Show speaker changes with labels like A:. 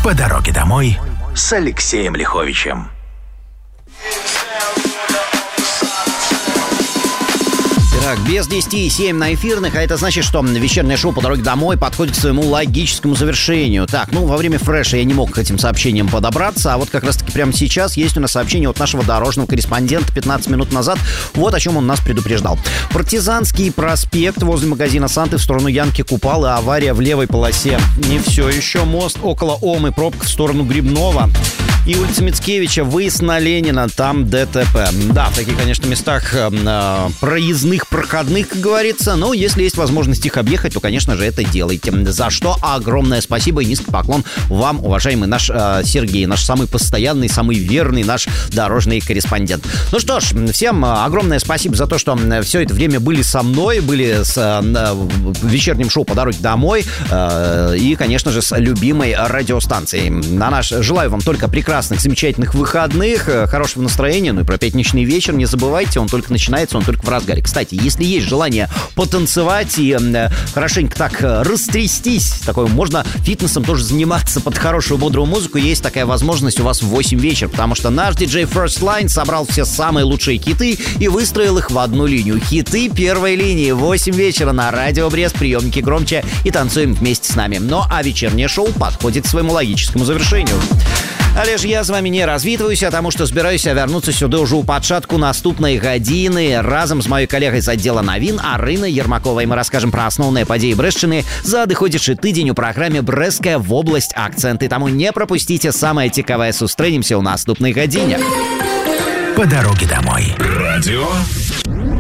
A: По дороге домой с Алексеем Лиховичем.
B: Так, без 10:07 на эфирных, а это значит, что вечернее шоу «По дороге домой» подходит к своему логическому завершению. Так, во время фреша я не мог к этим сообщениям подобраться, а вот как раз-таки прямо сейчас есть у нас сообщение от нашего дорожного корреспондента 15 минут назад. Вот о чем он нас предупреждал. Партизанский проспект возле магазина «Санты» в сторону Янки Купалы, авария в левой полосе. Не все еще. Мост около Омы, пробка в сторону Грибного. И улица Мицкевича, выезд на Ленина, там ДТП. Да, в таких, конечно, местах проездных, проходных, как говорится. Но если есть возможность их объехать, то, конечно же, это делайте. За что огромное спасибо и низкий поклон вам, уважаемый наш Сергей, наш самый постоянный, самый верный наш дорожный корреспондент. Ну что ж, всем огромное спасибо за то, что все это время были со мной, были с вечерним шоу «По дороге домой» и, конечно же, с любимой радиостанцией. Желаю вам только прекрасных, замечательных выходных, хорошего настроения, ну и про пятничный вечер не забывайте, он только начинается, он только в разгаре. Кстати, если есть желание потанцевать и хорошенько так растрястись, такое можно фитнесом тоже заниматься под хорошую бодрую музыку, есть такая возможность у вас в 8 вечера, потому что наш диджей First Line собрал все самые лучшие хиты и выстроил их в одну линию. Хиты первой линии, 8 вечера на Радио Брест, приемники громче и танцуем вместе с нами. Ну а вечернее шоу подходит к своему логическому завершению. Але ж я з вами не развітваюся, таму што збіраюся вярнуцца сюды ўжо ў пачатку наступнай гадзіны разам з маёй калегай з аддзела навін Арынай Ермаковай. Мы раскажам пра асноўныя падзеі Брэшчыны за адыходзячы тыдзень у праграме «Брэсцкая вобласць. Акцэнты». Таму не прапусціце самае цікавае. Сустрэнемся ў наступнай гадзіне.
A: По дороге домой. Радио